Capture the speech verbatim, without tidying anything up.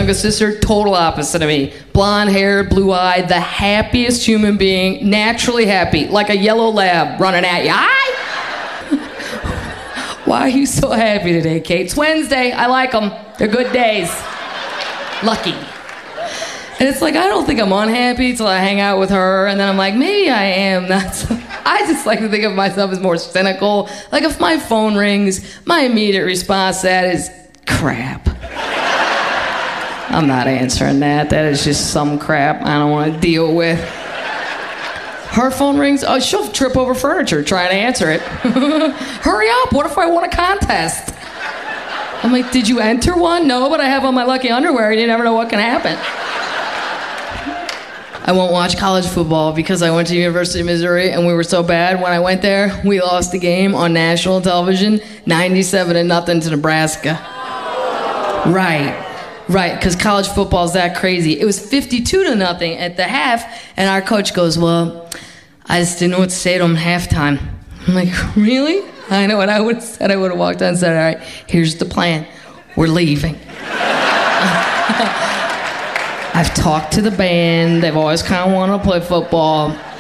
youngest sister, total opposite of me. Blonde hair, blue eyed, the happiest human being, naturally happy, like a yellow lab running at you. Hi! Why are you so happy today, Kate? It's Wednesday. I like them. They're good days. Lucky. And it's like, I don't think I'm unhappy till I hang out with her, and then I'm like, maybe I am. That's. I just like to think of myself as more cynical. Like, if my phone rings, my immediate response to that is, crap. I'm not answering that. That is just some crap I don't want to deal with. Her phone rings, oh, she'll trip over furniture trying to answer it. Hurry up, what if I won a contest? I'm like, did you enter one? No, but I have on my lucky underwear, and you never know what can happen. I won't watch college football because I went to University of Missouri and we were so bad. When I went there, we lost the game on national television, ninety-seven to nothing to Nebraska. Right, right, because college football is that crazy. It was fifty-two to nothing at the half, and our coach goes, well, I just didn't know what to say to him at halftime. I'm like, really? I know what I would have said. I would have walked out and said, all right, here's the plan. We're leaving. I've talked to the band. They've always kind of wanted to play football.